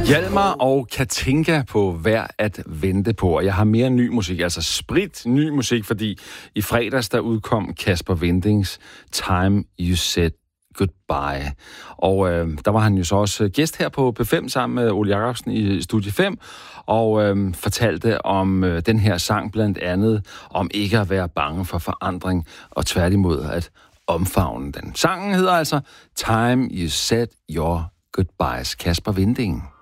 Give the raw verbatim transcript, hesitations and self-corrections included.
Hjalmar og Katinka på Værd at vente på. Og jeg har mere ny musik, altså sprit ny musik, fordi i fredags der udkom Kasper Windings Time You Said Goodbye. Og øh, der var han jo så også gæst her på P fem sammen med Ole Jacobsen i Studie fem, og øh, fortalte om øh, den her sang blandt andet, om ikke at være bange for forandring, og tværtimod at omfavne den. Sangen hedder altså Time You Said Your Goodbyes, Kasper Winding.